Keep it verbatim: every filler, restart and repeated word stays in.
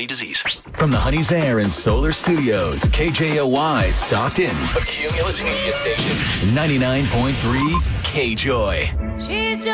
any disease. From the Honey's Air and Solar Studios, K J O Y Stockton, a Cumulus media station, ninety-nine point three K-Joy. She's just